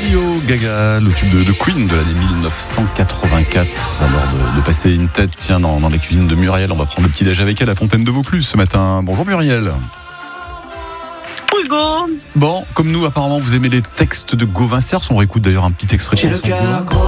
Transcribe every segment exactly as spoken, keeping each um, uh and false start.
Radio Gaga, le tube de, de Queen de l'année dix-neuf cent quatre-vingt-quatre. Alors de, de passer une tête, tiens, dans, dans la cuisine de Muriel, on va prendre le petit déj avec elle à Fontaine de Vaucluse ce matin. Bonjour Muriel. Bonjour. Bon, comme nous, apparemment, vous aimez les textes de Gauvin Cers. On réécoute d'ailleurs un petit extrait de J'ai le chanson. cœur gros.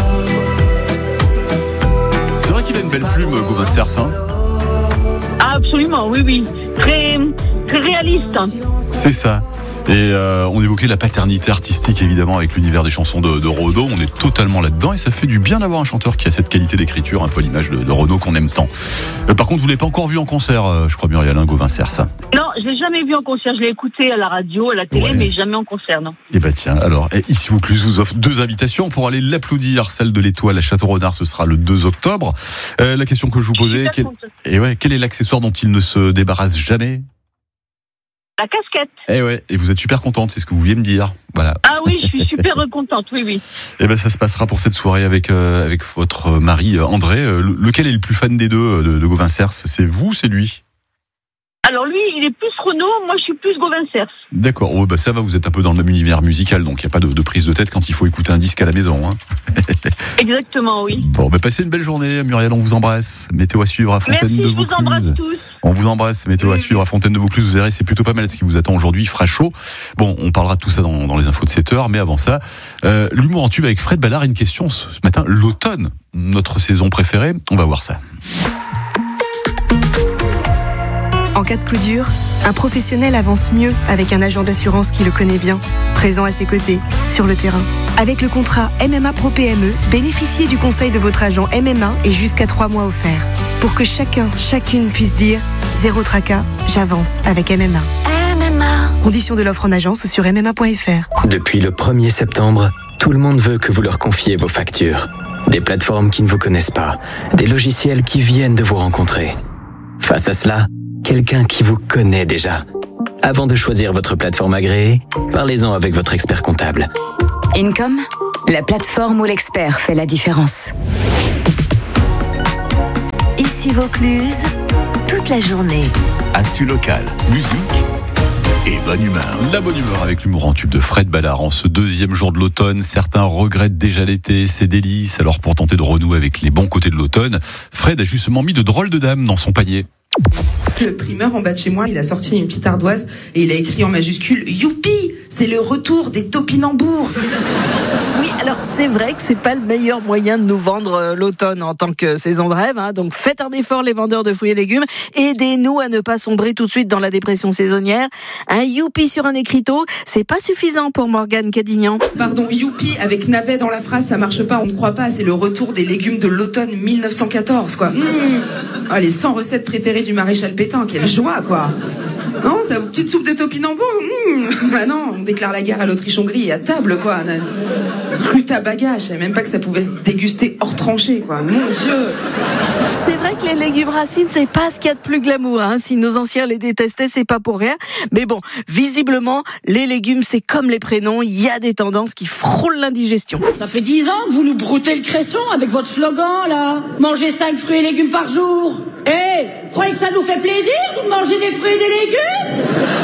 C'est vrai qu'il a une belle plume, Gauvin Cers, hein. Ah, absolument, oui, oui. Très, très réaliste. C'est ça. Et euh, on évoquait la paternité artistique, évidemment, avec l'univers des chansons de, de Renaud. On est totalement là-dedans et ça fait du bien d'avoir un chanteur qui a cette qualité d'écriture, un peu à l'image de, de Renaud qu'on aime tant. Euh, par contre, vous ne l'avez pas encore vu en concert, euh, je crois, Muriel, hein, Gauvin Cers, ça. Non, je l'ai jamais vu en concert. Je l'ai écouté à la radio, à la télé, Ouais. mais jamais en concert, non. Et bah tiens, alors, et ici Vaucluse vous offre deux invitations pour aller l'applaudir. Celle de l'Étoile à Château-Renard, ce sera le deux octobre. Euh, la question que je vous posais, Super quel, contente. et ouais, quel est l'accessoire dont il ne se débarrasse jamais? La casquette. Eh ouais, et vous êtes super contente, c'est ce que vous vouliez me dire. Voilà. Ah oui, je suis super contente, oui, oui. Et ben ça se passera pour cette soirée avec euh, avec votre mari euh, André. Euh, le- lequel est le plus fan des deux euh, de, de Gauvin Cers? C'est vous ou c'est lui? Alors lui, il est plus Renaud, moi je suis plus Gauvin Cers. D'accord, oh, bah ça va, vous êtes un peu dans le même univers musical, donc il n'y a pas de, de prise de tête quand il faut écouter un disque à la maison. Hein. Exactement, oui. Bon, bah passez une belle journée, Muriel, on vous embrasse. Météo à suivre à Fontaine Merci, de je vous embrasse Vaucluse. tous. On vous embrasse, météo à Oui. suivre à Fontaine de Vaucluse. Vous verrez, c'est plutôt pas mal ce qui vous attend aujourd'hui. Il fera chaud. Bon, on parlera de tout ça dans, dans les infos de sept heures, mais avant ça, euh, l'humour en tube avec Fred Ballard. Une question ce ce matin, l'automne, notre saison préférée. On va voir ça. En cas de coup dur, un professionnel avance mieux avec un agent d'assurance qui le connaît bien, présent à ses côtés, sur le terrain. Avec le contrat M M A Pro P M E, bénéficiez du conseil de votre agent M M A et jusqu'à trois mois offerts. Pour que chacun, chacune puisse dire « Zéro tracas, j'avance avec M M A ». M M A. Conditions de l'offre en agence sur m m a point f r. Depuis le premier septembre, tout le monde veut que vous leur confiez vos factures. Des plateformes qui ne vous connaissent pas, des logiciels qui viennent de vous rencontrer. Face à cela, quelqu'un qui vous connaît déjà. Avant de choisir votre plateforme agréée, parlez-en avec votre expert comptable. Income, la plateforme où l'expert fait la différence. Ici Vaucluse, toute la journée. Actu local, musique et bonne humeur. La bonne humeur avec l'humour en tube de Fred Ballard. En ce deuxième jour de l'automne, certains regrettent déjà l'été, ses délices. Alors pour tenter de renouer avec les bons côtés de l'automne, Fred a justement mis de drôles de dames dans son panier. Le primeur en bas de chez moi, il a sorti une petite ardoise et il a écrit en majuscule « Youpi, c'est le retour des topinambours !» Oui, alors c'est vrai que c'est pas le meilleur moyen de nous vendre euh, l'automne en tant que saison de rêve, hein. Donc faites un effort les vendeurs de fruits et légumes, aidez-nous à ne pas sombrer tout de suite dans la dépression saisonnière. Un youpi sur un écriteau, c'est pas suffisant pour Morgane Cadignan. Pardon, Youpi avec navet dans la phrase, ça marche pas, on ne croit pas, c'est le retour des légumes de l'automne mille neuf cent quatorze, quoi. Mmh. Ah, les cent recettes préférées du maréchal Pétain, quelle joie, quoi. Non, c'est une petite soupe de topinambours. Mmh. Bah non, on déclare la guerre à l'Autriche-Hongrie et à table, quoi. Rutabaga, je savais même pas que ça pouvait se déguster hors tranchée, quoi. Mon Dieu. C'est vrai que les légumes racines, c'est pas ce qu'il y a de plus glamour, hein. Si nos anciens les détestaient, c'est pas pour rien. Mais bon, visiblement, les légumes, c'est comme les prénoms, il y a des tendances qui frôlent l'indigestion. Ça fait dix ans que vous nous broutez le cresson avec votre slogan, là. Mangez cinq fruits et légumes par jour. Eh, hey, croyez que ça nous fait plaisir de manger des fruits et des légumes?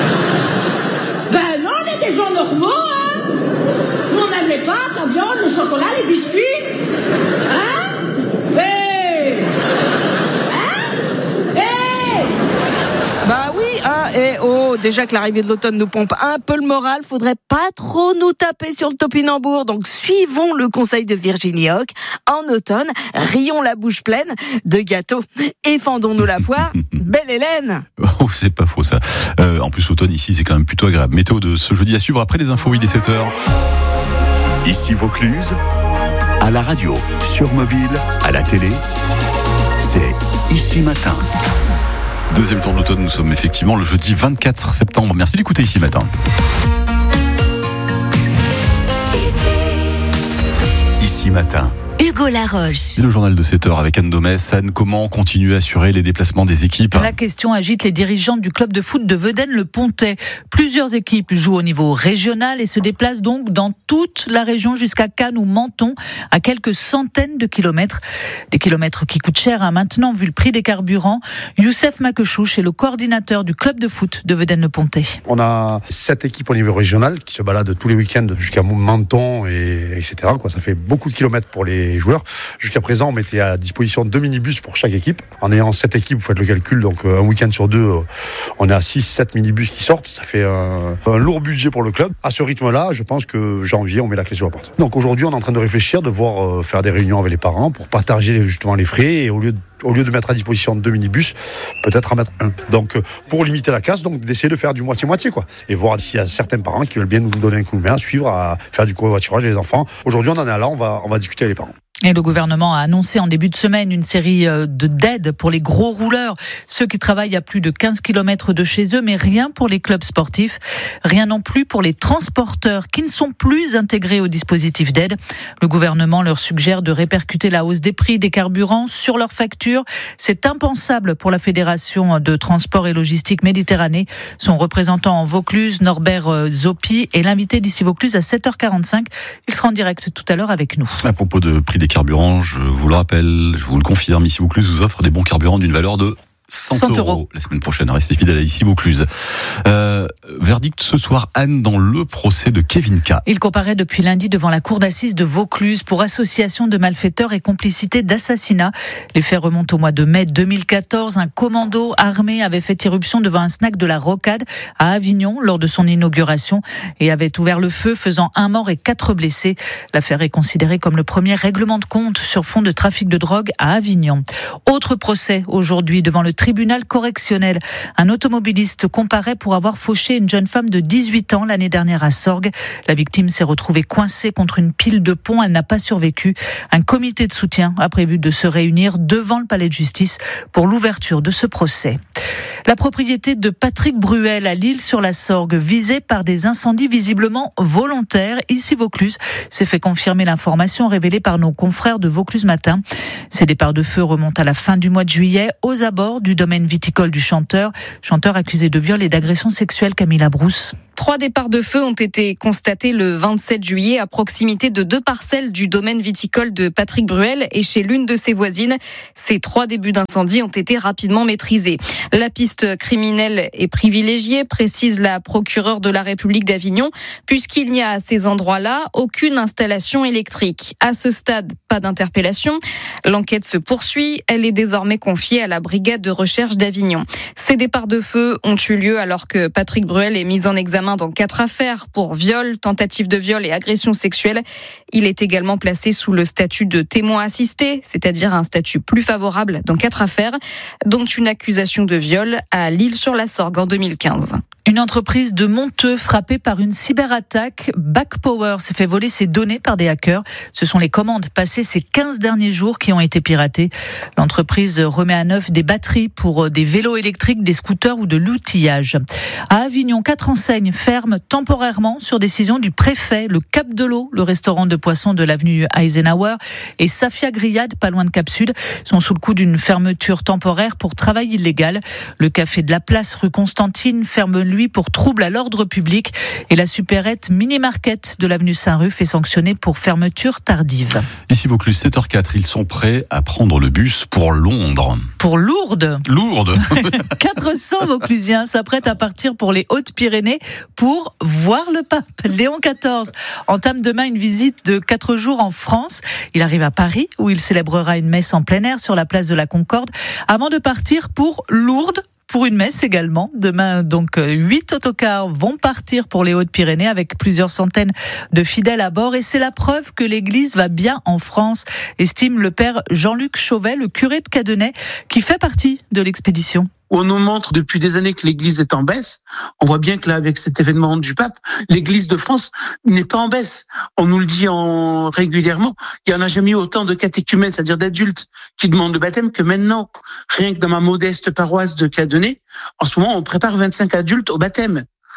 Ben non, on est des gens normaux, hein. Nous, on aime les pâtes, la viande, le chocolat, les biscuits. Hein? Hey! Hein? Hey! Bah oui, hein, et oh, déjà que l'arrivée de l'automne nous pompe un peu le moral, faudrait pas trop nous taper sur le topinambour. Donc suivons le conseil de Virginie Hoc. En automne, rions la bouche pleine de gâteaux et fendons-nous la poire. Belle Hélène! Oh, c'est pas faux ça. Euh, en plus, l'automne ici, c'est quand même plutôt agréable. Météo de ce jeudi à suivre après les infos, il est sept heures. Ici Vaucluse, à la radio, sur mobile, à la télé, c'est Ici Matin. Deuxième jour de l'automne, nous sommes effectivement le jeudi vingt-quatre septembre. Merci d'écouter Ici Matin. Ici Matin, Hugo Laroche. Et le journal de sept heures avec Anne Domès. Anne, comment continuer à assurer les déplacements des équipes ? La question agite les dirigeants du club de foot de Vedène-le-Pontet. Plusieurs équipes jouent au niveau régional et se déplacent donc dans toute la région jusqu'à Cannes ou Menton, à quelques centaines de kilomètres. Des kilomètres qui coûtent cher hein, maintenant vu le prix des carburants. Youssef Makechouch est le coordinateur du club de foot de Vedène-le-Pontet. On a sept équipes au niveau régional qui se baladent tous les week-ends jusqu'à Menton et etc. Quoi, ça fait beaucoup de kilomètres pour les joueurs. Jusqu'à présent, on mettait à disposition deux minibus pour chaque équipe. En ayant sept équipes, vous faites le calcul, donc un week-end sur deux, on est à six sept minibus qui sortent. Ça fait un, un lourd budget pour le club. À ce rythme-là, je pense que janvier, on met la clé sur la porte. Donc aujourd'hui, on est en train de réfléchir, de voir faire des réunions avec les parents pour partager justement les frais et au lieu de au lieu de mettre à disposition deux minibus, peut-être en mettre un. Donc, pour limiter la casse, donc d'essayer de faire du moitié-moitié, quoi. Et voir s'il y a certains parents qui veulent bien nous donner un coup de main à suivre, à faire du covoiturage des enfants. Aujourd'hui, on en est là, on va, on va discuter avec les parents. Et le gouvernement a annoncé en début de semaine une série de d'aides pour les gros rouleurs, ceux qui travaillent à plus de quinze kilomètres de chez eux, mais rien pour les clubs sportifs, rien non plus pour les transporteurs qui ne sont plus intégrés au dispositif d'aide. Le gouvernement leur suggère de répercuter la hausse des prix des carburants sur leurs factures. C'est impensable pour la Fédération de transport et logistique Méditerranée. Son représentant en Vaucluse, Norbert Zoppi, est l'invité d'ici Vaucluse à sept heures quarante-cinq. Il sera en direct tout à l'heure avec nous. À propos de prix des carburants, je vous le rappelle, je vous le confirme, ici Vaucluse vous offre des bons carburants d'une valeur de cent euros la semaine prochaine. Restez fidèles à ici Vaucluse. Euh, verdict ce soir, Anne, dans le procès de Kevin K. Il comparaît depuis lundi devant la cour d'assises de Vaucluse pour association de malfaiteurs et complicité d'assassinat. Les faits remontent au mois de mai deux mille quatorze. Un commando armé avait fait irruption devant un snack de la Rocade à Avignon lors de son inauguration et avait ouvert le feu, faisant un mort et quatre blessés. L'affaire est considérée comme le premier règlement de compte sur fond de trafic de drogue à Avignon. Autre procès aujourd'hui devant le tribunal correctionnel. Un automobiliste comparaît pour avoir fauché une jeune femme de dix-huit ans l'année dernière à Sorgues. La victime s'est retrouvée coincée contre une pile de pont. Elle n'a pas survécu. Un comité de soutien a prévu de se réunir devant le palais de justice pour l'ouverture de ce procès. La propriété de Patrick Bruel à L'Isle-sur-la-Sorgue, visée par des incendies visiblement volontaires. Ici Vaucluse s'est fait confirmer l'information révélée par nos confrères de Vaucluse Matin. Ces départs de feu remontent à la fin du mois de juillet aux abords du domaine viticole du chanteur. Chanteur accusé de viol et d'agression sexuelle, Camilla Brousse. Trois départs de feu ont été constatés le vingt-sept juillet à proximité de deux parcelles du domaine viticole de Patrick Bruel et chez l'une de ses voisines. Ces trois débuts d'incendie ont été rapidement maîtrisés. La piste criminelle est privilégiée, précise la procureure de la République d'Avignon, puisqu'il n'y a à ces endroits-là aucune installation électrique. À ce stade, pas d'interpellation. L'enquête se poursuit. Elle est désormais confiée à la brigade de recherche d'Avignon. Ces départs de feu ont eu lieu alors que Patrick Bruel est mis en examen dans quatre affaires pour viol, tentative de viol et agression sexuelle. Il est également placé sous le statut de témoin assisté, c'est-à-dire un statut plus favorable dans quatre affaires, dont une accusation de viol à L'Isle-sur-la-Sorgue en deux mille quinze. Une entreprise de Monteux frappée par une cyberattaque. Backpower s'est fait voler ses données par des hackers. Ce sont les commandes passées ces quinze derniers jours qui ont été piratées. L'entreprise remet à neuf des batteries pour des vélos électriques, des scooters ou de l'outillage. À Avignon, quatre enseignes ferment temporairement sur décision du préfet. Le Cap de l'Eau, le restaurant de poissons de l'avenue Eisenhower, et Safia Grillade, pas loin de Cap Sud, sont sous le coup d'une fermeture temporaire pour travail illégal. Le café de la Place, rue Constantine, ferme lui pour trouble à l'ordre public et la supérette Mini Market de l'avenue Saint-Ruf est sanctionnée pour fermeture tardive. Ici Vaucluse, sept heures quatre, ils sont prêts à prendre le bus pour Londres. Pour Lourdes. Lourdes. quatre cents Vauclusiens s'apprêtent à partir pour les Hautes-Pyrénées pour voir le pape. Léon quatorze entame demain une visite de quatre jours en France. Il arrive à Paris où il célébrera une messe en plein air sur la place de la Concorde avant de partir pour Lourdes. Pour une messe également. Demain, donc, huit autocars vont partir pour les Hautes-Pyrénées avec plusieurs centaines de fidèles à bord. Et c'est la preuve que l'Église va bien en France, estime le père Jean-Luc Chauvet, le curé de Cadenet, qui fait partie de l'expédition. On nous montre depuis des années que l'Église est en baisse. On voit bien que là, avec cet événement du pape, l'Église de France n'est pas en baisse. On nous le dit en régulièrement. Il n'y en a jamais eu autant de catéchumènes, c'est-à-dire d'adultes qui demandent le baptême que maintenant. Rien que dans ma modeste paroisse de Cadenet, en ce moment, on prépare vingt-cinq adultes au baptême.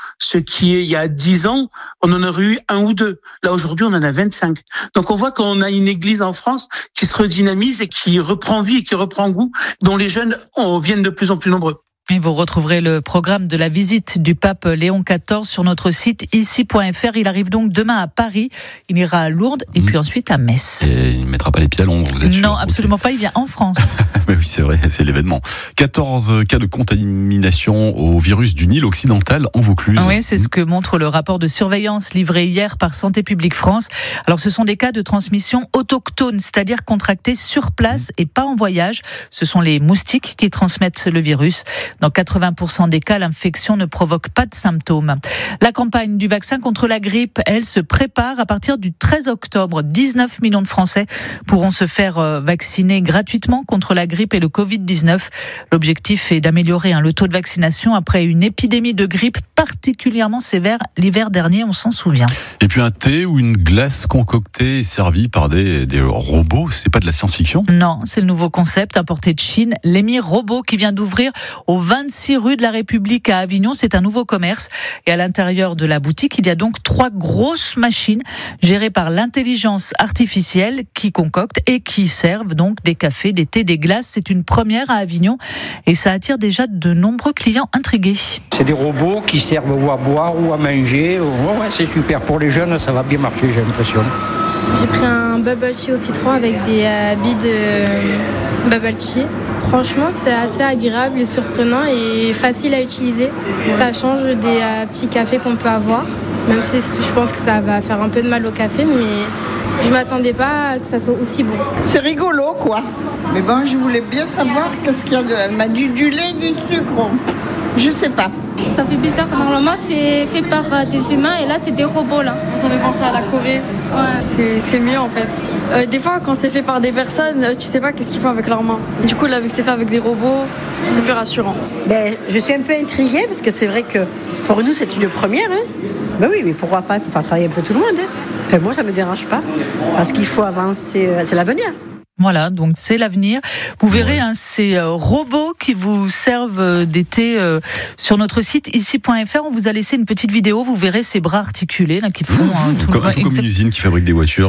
ce qui est il y a dix ans, on en aurait eu un ou deux. Là, aujourd'hui, on en a vingt-cinq. Donc, on voit qu'on a une église en France qui se redynamise et qui reprend vie et qui reprend goût, dont les jeunes on, viennent de plus en plus nombreux. Et vous retrouverez le programme de la visite du pape Léon quatorze sur notre site ici point f r. Il arrive donc demain à Paris, il ira à Lourdes et mmh. puis ensuite à Metz. Et il ne mettra pas les pieds à Londres, vous êtes sûr? Non, absolument okay. pas, il vient en France. Mais oui, c'est vrai, c'est l'événement. quatorze cas de contamination au virus du Nil occidental en Vaucluse. Oui, c'est mmh. ce que montre le rapport de surveillance livré hier par Santé publique France. Alors ce sont des cas de transmission autochtone, c'est-à-dire contractés sur place et pas en voyage. Ce sont les moustiques qui transmettent le virus. Dans quatre-vingts pour cent des cas, l'infection ne provoque pas de symptômes. La campagne du vaccin contre la grippe, elle se prépare à partir du treize octobre. dix-neuf millions de Français pourront se faire vacciner gratuitement contre la grippe et le covid dix-neuf. L'objectif est d'améliorer hein, le taux de vaccination après une épidémie de grippe particulièrement sévère l'hiver dernier, on s'en souvient. Et puis un thé ou une glace concoctée et servie par des, des robots, c'est pas de la science-fiction? Non, c'est le nouveau concept importé de Chine, l'Émir Robot, qui vient d'ouvrir au vingt-six rue de la République à Avignon. C'est un nouveau commerce. Et à l'intérieur de la boutique, il y a donc trois grosses machines gérées par l'intelligence artificielle qui concoctent et qui servent donc des cafés, des thés, des glaces. C'est une première à Avignon et ça attire déjà de nombreux clients intrigués. C'est des robots qui servent ou à boire ou à manger. Ouais, ouais, c'est super. Pour les jeunes, ça va bien marcher, j'ai l'impression. J'ai pris un bubble tea au citron avec des euh, billes de euh, bubble tea. Franchement, c'est assez agréable et surprenant et facile à utiliser. Ça change des euh, petits cafés qu'on peut avoir. Même si je pense que ça va faire un peu de mal au café, mais je ne m'attendais pas à que ça soit aussi bon. C'est rigolo, quoi. Mais bon, je voulais bien savoir qu'est-ce qu'il y a de... Elle m'a dit du lait, du sucre. Je sais pas. Ça fait bizarre. Normalement, c'est fait par des humains et là, c'est des robots, là. Ça fait penser à la Corée. Ouais. C'est, c'est mieux, en fait. Euh, des fois, quand c'est fait par des personnes, tu sais pas qu'est-ce qu'ils font avec leurs mains. Du coup, là, vu que c'est fait avec des robots, c'est plus rassurant. Ben, je suis un peu intriguée parce que c'est vrai que pour nous, c'est une première. Hein. Ben oui, mais pourquoi pas faire travailler un peu tout le monde. Hein. Enfin, moi, ça me dérange pas parce qu'il faut avancer. C'est l'avenir. Voilà, donc c'est l'avenir. Vous verrez hein, ces euh, robots qui vous servent euh, des thés euh, sur notre site ici point f r. On vous a laissé une petite vidéo. Vous verrez ces bras articulés là qui font hein, tout comme, le... un peu comme une usine qui fabrique des voitures.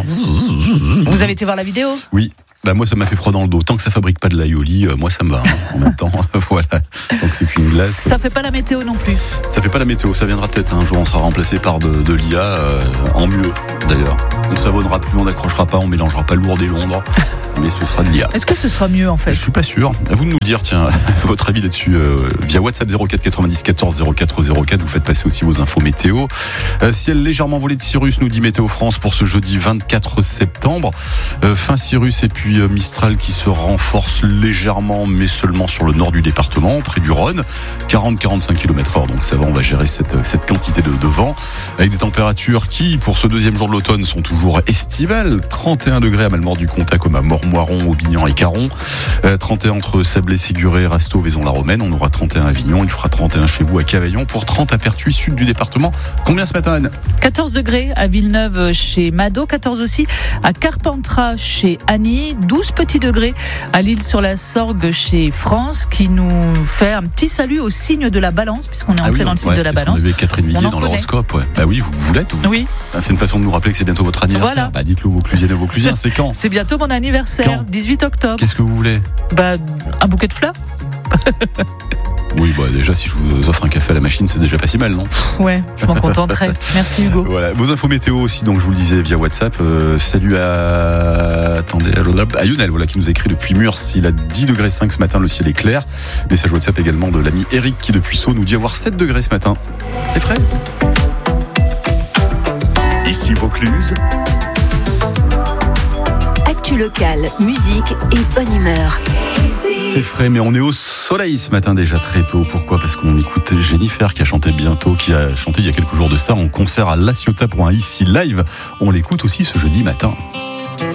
Vous avez été voir la vidéo? Oui. Bah moi ça m'a fait froid dans le dos. Tant que ça fabrique pas de l'aïoli, euh, moi ça me va. Hein. En même temps, voilà. Tant que c'est qu'une glace. Ça fait pas la météo non plus. Ça fait pas la météo. Ça viendra peut-être un jour. On sera remplacé par de, de l'I A euh, en mieux d'ailleurs. On savonnera plus, on n'accrochera pas, on mélangera pas Lourdes et Londres, mais ce sera de l'I A. Est-ce que ce sera mieux en fait? Je suis pas sûr. À vous de nous dire, tiens, votre avis là-dessus euh, via WhatsApp zéro quatre quatre-vingt-dix quatorze zéro quatre zéro quatre. Vous faites passer aussi vos infos météo. Euh, ciel légèrement volé de cirrus, nous dit Météo France pour ce jeudi vingt-quatre septembre. Euh, fin cirrus et puis euh, Mistral qui se renforce légèrement, mais seulement sur le nord du département, près du Rhône. quarante à quarante-cinq kilomètres heure, donc ça va, on va gérer cette, cette quantité de, de vent. Avec des températures qui, pour ce deuxième jour de l'automne, sont toujours estivales. trente et un degrés à Malmort-du-Comtat comme à Mormoiron, Aubignan et Caron. Euh, trente et un entre Sablé, Séguré, Rasteau, Vaison-la-Romaine. On aura trente et un à Avignon. Il fera trente et un chez vous à Cavaillon pour trente à Pertuis, sud du département. Combien ce matin, Anne? quatorze degrés à Villeneuve chez Mado. quatorze aussi à Carpentras chez Annie. douze petits degrés à L'Île-sur-la-Sorgue chez France qui nous fait un petit salut au signe de la balance puisqu'on est ah entré oui, dans le signe ouais, de la balance. On avait Catherine Villiers dans l'horoscope. Ouais. Bah oui, vous, vous l'êtes. Vous. Oui. C'est une façon de nous rappeler que c'est bientôt votre anniversaire. Voilà. Bah dites-le aux Vauclusiennes et aux Vauclusiens, c'est quand? C'est bientôt mon anniversaire, quand? dix-huit octobre. Qu'est-ce que vous voulez? Bah un bouquet de fleurs. Oui, bah déjà, si je vous offre un café à la machine, c'est déjà pas si mal, non? Ouais, je m'en contenterai. Merci Hugo. Voilà, vos infos météo aussi, donc je vous le disais via WhatsApp. Euh, salut à... Attendez, à Lionel, voilà, qui nous a écrit depuis Murs. Il a dix degrés cinq ce matin, le ciel est clair. Message WhatsApp également de l'ami Eric qui depuis Sceaux nous dit avoir sept degrés ce matin. C'est frais. Ici Vaucluse. Actu locale, musique et bonne humeur. C'est frais, mais on est au soleil ce matin déjà très tôt. Pourquoi? Parce qu'on écoute Jennifer qui a chanté bientôt, qui a chanté il y a quelques jours de ça en concert à La Ciotat pour un Ici Live. On l'écoute aussi ce jeudi matin.